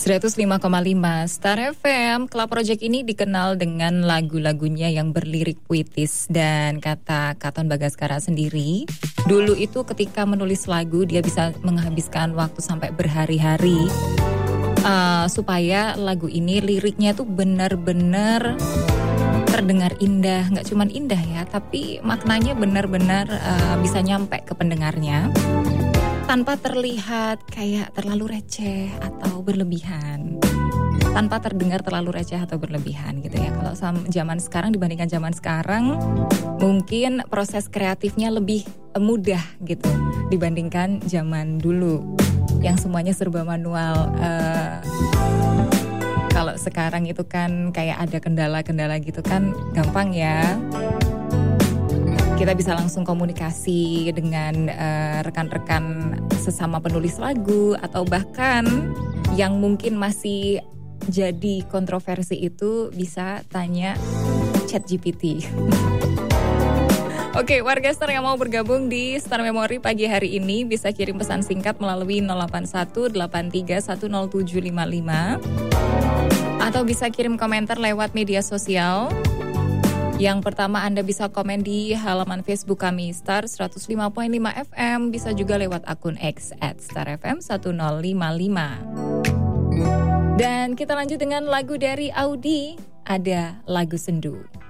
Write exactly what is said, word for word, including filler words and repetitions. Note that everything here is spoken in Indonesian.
seratus lima koma lima Star F M. Club Project ini dikenal dengan lagu-lagunya yang berlirik puitis. Dan kata Katon Bagaskara sendiri, dulu itu ketika menulis lagu dia bisa menghabiskan waktu sampai berhari-hari uh, supaya lagu ini liriknya tuh benar-benar terdengar indah. Nggak cuman indah ya, tapi maknanya benar-benar uh, bisa nyampe ke pendengarnya tanpa terlihat kayak terlalu receh atau berlebihan, tanpa terdengar terlalu receh atau berlebihan gitu ya. Kalau zaman sekarang dibandingkan zaman sekarang, mungkin proses kreatifnya lebih mudah gitu dibandingkan zaman dulu yang semuanya serba manual. Uh, kalau sekarang itu kan kayak ada kendala-kendala gitu kan gampang ya. Kita bisa langsung komunikasi dengan uh, rekan-rekan sesama penulis lagu, atau bahkan yang mungkin masih jadi kontroversi itu bisa tanya ChatGPT. Oke, warga Star yang mau bergabung di Star Memory pagi hari ini bisa kirim pesan singkat melalui nol delapan satu delapan tiga satu nol tujuh lima lima atau bisa kirim komentar lewat media sosial. Yang pertama, Anda bisa komen di halaman Facebook kami Star seratus lima koma lima F M, bisa juga lewat akun X at Star F M sepuluh lima lima. Dan kita lanjut dengan lagu dari Audi, ada lagu Sendu.